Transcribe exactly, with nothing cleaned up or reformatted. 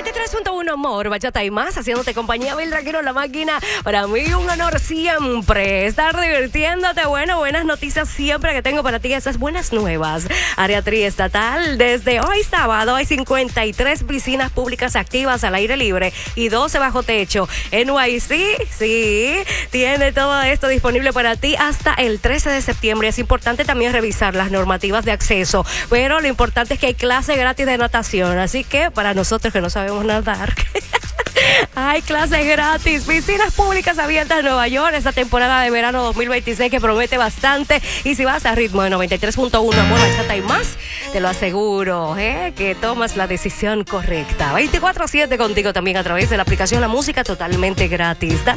noventa y tres punto uno Amor, Bachata y más, haciéndote compañía, Beltraquero, la máquina. Para mí un honor siempre estar divirtiéndote. Bueno, buenas noticias siempre que tengo para ti, esas buenas nuevas. Área triestatal, desde hoy sábado hay cincuenta y tres piscinas públicas activas al aire libre y doce bajo techo. N Y C, sí, tiene todo esto disponible para ti hasta el trece de septiembre. Es importante también revisar las normativas de acceso, pero lo importante es que hay clase gratis de natación, así que para nosotros que no sabemos nadar hay clases gratis. Piscinas públicas abiertas en Nueva York esta temporada de verano dos mil veintiséis que promete bastante. Y si vas a ritmo de noventa y tres punto uno Amor, Bachata y más, te lo aseguro, ¿eh? que tomas la decisión correcta. veinticuatro siete contigo también a través de la aplicación La Música, totalmente gratis. Dale